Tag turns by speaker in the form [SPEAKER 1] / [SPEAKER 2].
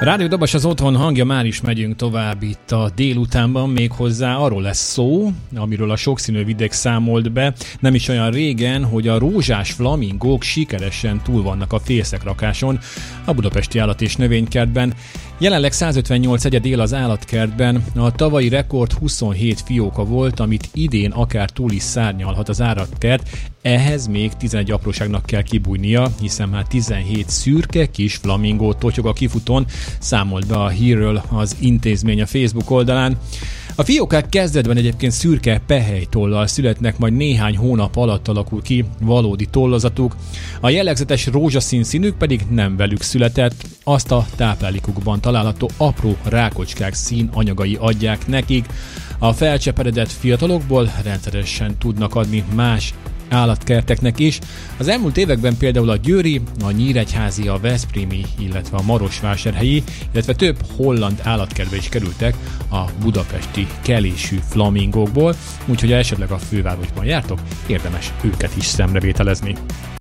[SPEAKER 1] Rádió Dabas az otthon hangja, már is megyünk tovább itt a délutánban, méghozzá arról lesz szó, amiről a sokszínű vidék számolt be nem is olyan régen, hogy a rózsás flamingók sikeresen túl vannak a félszekrakáson a budapesti állat- és növénykertben. Jelenleg 158 egyed él az állatkertben, a tavalyi rekord 27 fióka volt, amit idén akár túl is szárnyalhat az állatkert, ehhez még 11 apróságnak kell kibújnia, hiszen már 17 szürke kis flamingó totyog a kifutón, számolt be a hírről az intézmény a Facebook oldalán. A fiókák kezdetben egyébként szürke pehelytollal születnek, majd néhány hónap alatt alakul ki valódi tollazatuk. A jellegzetes rózsaszín színük pedig nem velük született, azt a táplálékukban található apró rákocskák színanyagai adják nekik. A felcseperedett fiatalokból rendszeresen tudnak adni más állatkerteknek is. Az elmúlt években például a győri, a nyíregyházi, a veszprémi, illetve a marosvásárhelyi, illetve több holland állatkertbe is kerültek a budapesti kelésű flamingókból, úgyhogy esetleg a fővárosban jártok, érdemes őket is szemrevételezni.